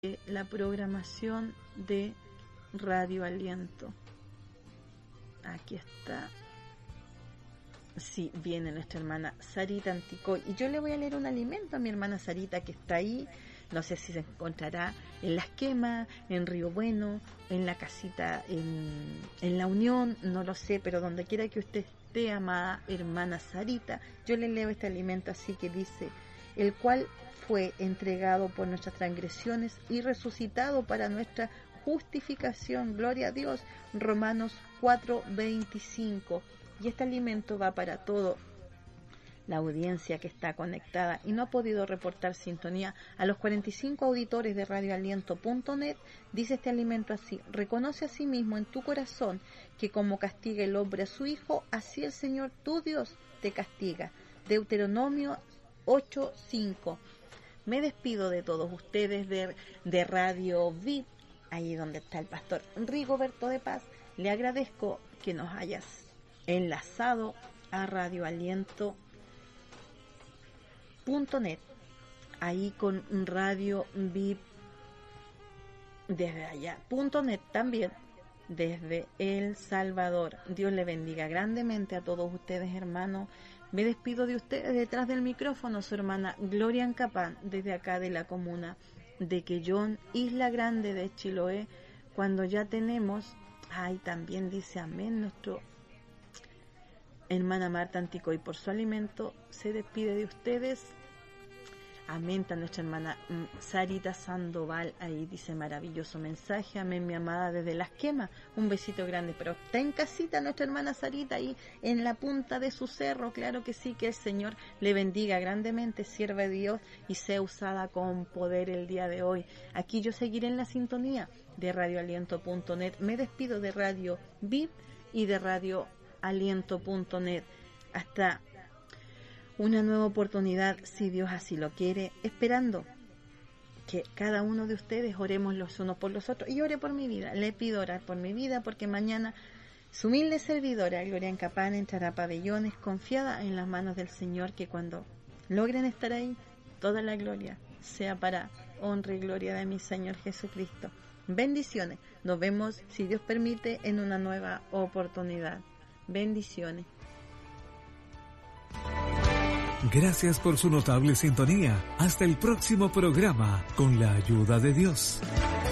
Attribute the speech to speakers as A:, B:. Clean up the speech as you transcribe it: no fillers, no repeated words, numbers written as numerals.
A: la programación de Radio Aliento. Aquí está. Sí, viene nuestra hermana Sarita Anticoy. Y yo le voy a leer un alimento a mi hermana Sarita, que está ahí. No sé si se encontrará en Las Quemas, en Río Bueno, en la casita, en La Unión, no lo sé, pero donde quiera que usted esté, amada hermana Sarita, yo le leo este alimento así, que dice: el cual fue entregado por nuestras transgresiones y resucitado para nuestra justificación. Gloria a Dios. Romanos 4:25. Y este alimento va para todo la audiencia que está conectada y no ha podido reportar sintonía. A los 45 auditores de radioaliento.net dice este alimento así: reconoce a sí mismo en tu corazón que como castiga el hombre a su hijo, así el Señor tu Dios te castiga. Deuteronomio 8:5. Me despido de todos ustedes de Radio VIP, ahí donde está el pastor Rigoberto de Paz. Le agradezco que nos hayas enlazado a radioaliento.net, ahí con Radio VIP desde allá, .net también desde El Salvador. Dios le bendiga grandemente a todos ustedes, hermanos. Me despido de ustedes detrás del micrófono, su hermana Gloria Ancapán, desde acá de la comuna de Quellón, Isla Grande de Chiloé, cuando ya tenemos, también dice amén, nuestro hermana Marta Anticoy, por su alimento, se despide de ustedes. Amén, está nuestra hermana Sarita Sandoval, ahí dice maravilloso mensaje. Amén, mi amada, desde Las Quemas, un besito grande. Pero está en casita nuestra hermana Sarita, ahí en la punta de su cerro. Claro que sí, que el Señor le bendiga grandemente, sierva de Dios, y sea usada con poder el día de hoy. Aquí yo seguiré en la sintonía de radioaliento.net. Me despido de Radio VIP y de radioaliento.net. Hasta una nueva oportunidad, si Dios así lo quiere, esperando que cada uno de ustedes oremos los unos por los otros. Y ore por mi vida, le pido orar por mi vida, porque mañana su humilde servidora Gloria Ancapán entrará a pabellones, confiada en las manos del Señor, que cuando logren estar ahí, toda la gloria sea para honra y gloria de mi Señor Jesucristo. Bendiciones, nos vemos, si Dios permite, en una nueva oportunidad. Bendiciones.
B: Gracias por su notable sintonía. Hasta el próximo programa, con la ayuda de Dios.